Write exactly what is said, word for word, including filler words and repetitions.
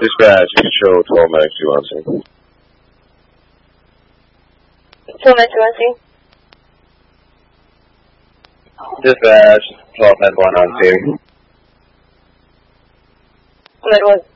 Dispatch, you can show twelve Max two on scene. twelve Max two on scene. Dispatch, twelve Med one on scene. Med one.